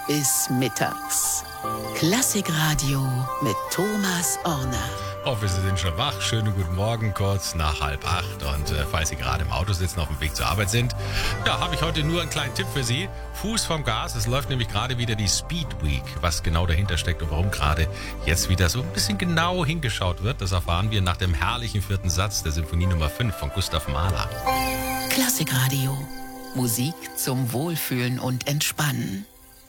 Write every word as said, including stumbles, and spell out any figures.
bis mittags. Klassikradio mit Thomas Orner. Hoffe, Sie sind schon wach. Schönen guten Morgen, kurz nach halb acht. Und äh, falls Sie gerade im Auto sitzen, auf dem Weg zur Arbeit sind, ja, habe ich heute nur einen kleinen Tipp für Sie. Fuß vom Gas. Es läuft nämlich gerade wieder die Speed Week. Was genau dahinter steckt und warum gerade jetzt wieder so ein bisschen genau hingeschaut wird, das erfahren wir nach dem herrlichen vierten Satz der Symphonie Nummer fünf von Gustav Mahler. Klassikradio. Musik zum Wohlfühlen und Entspannen.